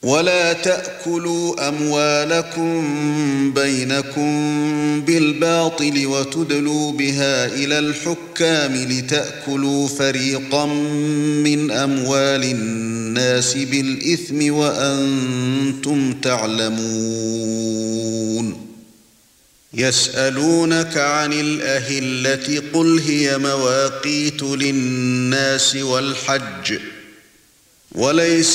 ولا تأكلوا أموالكم بينكم بالباطل وتدلوا بها إلى الحكام لتأكلوا فريقا من أموال الناس بالإثم وأنتم تعلمون. يسألونك عن الأهلة قل هي مواقيت للناس والحج وليس